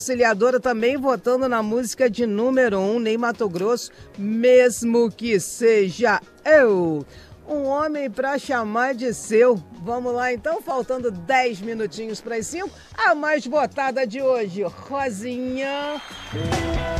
Auxiliadora também votando na música de número 1, Ney Matogrosso, mesmo que seja eu. Um homem pra chamar de seu. Vamos lá então, faltando 10 minutinhos para as 5, a mais votada de hoje, Rosinha.